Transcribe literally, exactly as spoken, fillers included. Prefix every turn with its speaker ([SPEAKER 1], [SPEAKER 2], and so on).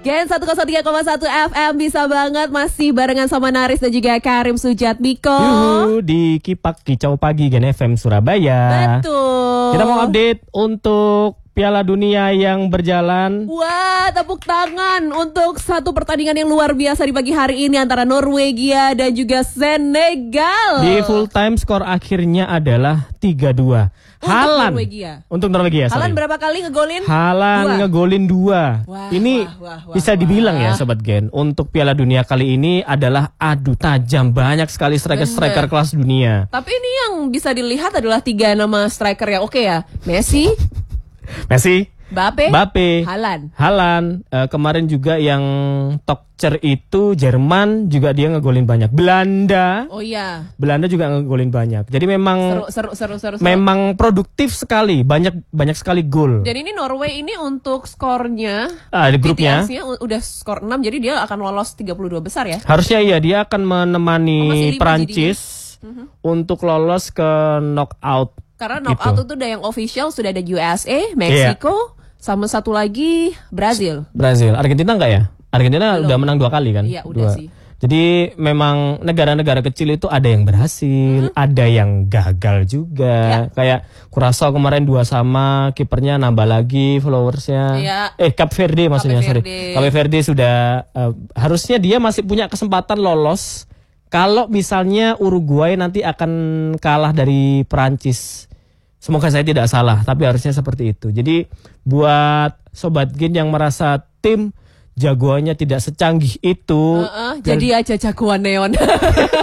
[SPEAKER 1] Gen seratus tiga koma satu F M bisa banget masih barengan sama Naris dan juga Karim Sujatmiko.
[SPEAKER 2] Yuhu, di Kipak Kicau Pagi Gen F M Surabaya.
[SPEAKER 1] Betul.
[SPEAKER 2] Kita mau update untuk Piala Dunia yang berjalan.
[SPEAKER 1] Wah, tepuk tangan untuk satu pertandingan yang luar biasa di pagi hari ini antara Norwegia dan juga Senegal.
[SPEAKER 2] Di full time skor akhirnya adalah tiga dua.
[SPEAKER 1] Untuk
[SPEAKER 2] Haaland
[SPEAKER 1] Norwegia.
[SPEAKER 2] Untuk Norwegia.
[SPEAKER 1] Haaland
[SPEAKER 2] sorry.
[SPEAKER 1] berapa kali ngegolin?
[SPEAKER 2] Haaland
[SPEAKER 1] Dua.
[SPEAKER 2] ngegolin dua.
[SPEAKER 1] Wah,
[SPEAKER 2] ini
[SPEAKER 1] wah, wah, wah,
[SPEAKER 2] bisa
[SPEAKER 1] wah.
[SPEAKER 2] dibilang ya Sobat Gen, untuk Piala Dunia kali ini adalah adu tajam. Banyak sekali striker-striker
[SPEAKER 1] Bener.
[SPEAKER 2] kelas dunia.
[SPEAKER 1] Tapi ini yang bisa dilihat adalah tiga nama striker yang oke ya. Messi,
[SPEAKER 2] Messi,
[SPEAKER 1] Mbappe,
[SPEAKER 2] Mbappe,
[SPEAKER 1] Haaland.
[SPEAKER 2] Haaland. Eh, kemarin juga yang Tokcer itu Jerman juga dia ngegolin banyak. Belanda,
[SPEAKER 1] Oh iya.
[SPEAKER 2] Belanda juga ngegolin banyak. Jadi memang
[SPEAKER 1] Seru, seru, seru, seru, seru.
[SPEAKER 2] memang produktif sekali, banyak banyak sekali gol.
[SPEAKER 1] Dan ini Norway ini untuk skornya,
[SPEAKER 2] Ah, di grupnya
[SPEAKER 1] B T S-nya u- udah skor enam, jadi dia akan lolos tiga puluh dua besar ya.
[SPEAKER 2] harusnya iya dia akan
[SPEAKER 1] Oh, masih
[SPEAKER 2] menemani
[SPEAKER 1] lima
[SPEAKER 2] Prancis untuk lolos ke knockout.
[SPEAKER 1] Karena knockout
[SPEAKER 2] Gitu.
[SPEAKER 1] itu udah yang official, sudah ada U S A, Meksiko, sama satu lagi Brazil.
[SPEAKER 2] Brazil, Argentina enggak ya? Argentina
[SPEAKER 1] Belum.
[SPEAKER 2] udah menang dua kali kan?
[SPEAKER 1] Iya, udah
[SPEAKER 2] Dua.
[SPEAKER 1] sih.
[SPEAKER 2] Jadi memang negara-negara kecil itu ada yang berhasil,
[SPEAKER 1] Mm-hmm.
[SPEAKER 2] ada yang gagal juga.
[SPEAKER 1] Ya.
[SPEAKER 2] Kayak Curaçao kemarin dua sama, kipernya nambah lagi followersnya.
[SPEAKER 1] Ya.
[SPEAKER 2] Eh, Cape Verde maksudnya,
[SPEAKER 1] Cape
[SPEAKER 2] sorry.
[SPEAKER 1] Verde.
[SPEAKER 2] Cape Verde sudah eh, harusnya dia masih punya kesempatan lolos. Kalau misalnya Uruguay nanti akan kalah dari Perancis. Semoga saya tidak salah, tapi harusnya seperti itu. Jadi buat Sobat Gen yang merasa tim jagoannya tidak secanggih itu,
[SPEAKER 1] Heeh, jadi aja jagoan neon.